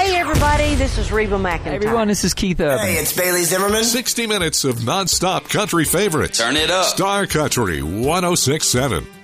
Hey, everybody, this is Reba McEntire. Hey, everyone, this is Keith Urban. Hey, it's Bailey Zimmerman. 60 minutes of nonstop country favorites. Turn it up. Star Country 106.7.